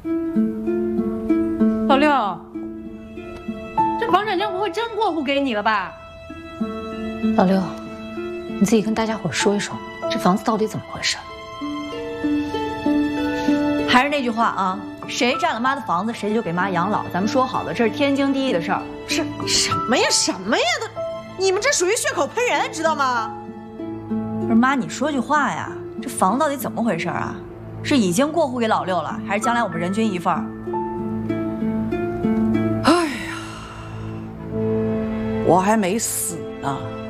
老六，这房产证不会真过户给你了吧？ 老六，你自己跟大家伙说一说，这房子到底怎么回事？ 还是那句话啊，谁占了妈的房子，谁就给妈养老。咱们说好的，这是天经地义的事儿。 是什么呀都，你们这属于血口喷人，知道吗？ 不是妈，你说句话呀，这房子到底怎么回事啊？是已经过户给老六了，还是将来我们人均一份？ 哎呀，我还没死呢。